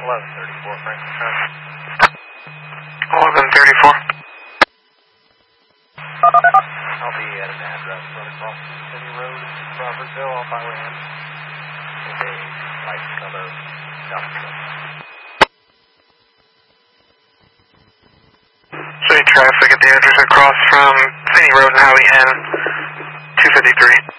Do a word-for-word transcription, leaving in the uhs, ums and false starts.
eleven thirty-four, Franklin traffic. eleven thirty-four. I'll be at an address right across City Road, Crawfordville, off Highway M. With a light color dump truck. City traffic at the address across from City Road and Highway N, two fifty-three.